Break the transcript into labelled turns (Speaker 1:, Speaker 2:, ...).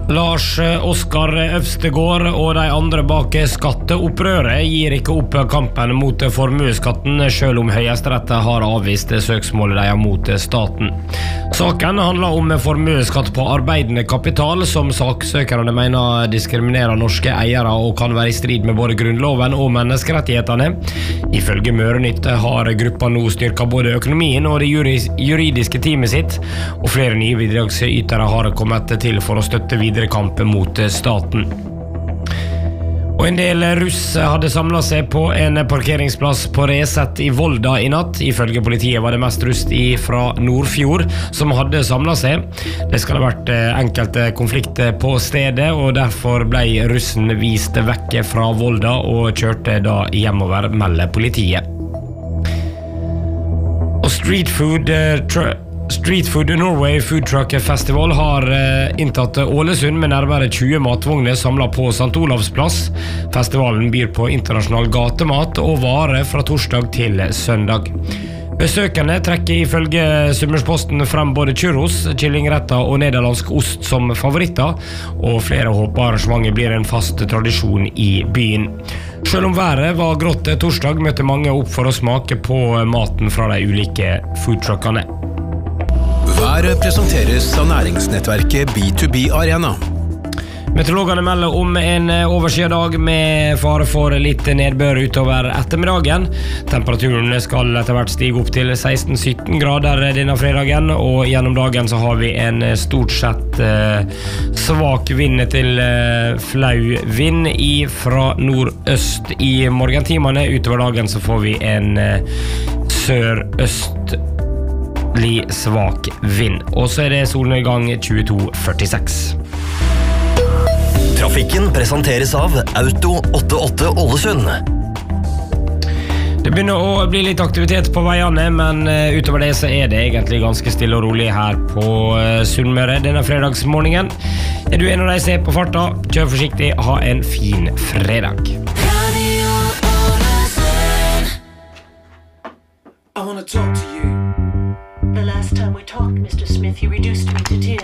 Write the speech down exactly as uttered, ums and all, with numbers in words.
Speaker 1: Lars Oskar Øvstegård og de andre bak skatteopprøret gir ikke opp kampen mot formueskatten, selv om Høyesterett har avvist søksmålet de har mot staten. Saken handler om formueskatt på arbeidende kapital, som saksøkerne mener diskriminerer norske eiere og kan være i strid med både grunnloven og menneskerettighetene. Ifølge Mørenytt har gruppa nå styrket både økonomien og det juridiske teamet sitt, og flere nye bidragsytere har kommet til for å støtte videre kampen mot staten. Og en del russ hadde samlet seg på en parkeringsplass på Resett i Volda i natt. Ifølge politiet var det mest russ fra Nordfjord som hadde samlet seg. Det skal ha vært enkelte konflikter på stedet, og derfor ble russen vist vekk fra Volda og kjørte da hjemover, melder politiet. Og Street Food uh, Street Food Norway Food Truck Festival har eh, inntatt Ålesund med nærmere tjue matvogner samlet på Sankt Olavs plass. Festivalen byr på internasjonal gatemat og varer fra torsdag til søndag. Besøkende trekker ifølge Summersposten frem både churros, kyllingretter og nederlandsk ost som favoritter, og flere håper arrangementet blir en fast tradisjon i byen. Selv om været var grått torsdag, møtte mange opp for å smake på maten fra de ulike foodtruckene.
Speaker 2: Været presenteres av næringsnettverket B to B Arena.
Speaker 1: Meteorologene melder om en overskyet dag med fare for litt nedbør utover ettermiddagen. Temperaturen skal etter hvert stige opp til seksten til sytten grader denne fredagen, og gjennom dagen så har vi en stort sett eh, svak vind til eh, flau vind i fra nordøst i morgentimene. Utover dagen så får vi en eh, sør-øst svak vind. Og så er det solnedgang tjueto førtiseks.
Speaker 3: Trafikken presenteres av Auto åttiåtte Ålesund.
Speaker 1: Det begynner å bli litt aktivitet på veiene, men utover det så er det egentlig ganske stille og rolig her på Sunnmøre denne fredagsmorgenen. Er du en av de som er på farta, kjør forsiktig, ha en fin fredag.
Speaker 4: I want to talk to you. The last time we talked, Mister Smith, you reduced me to tears.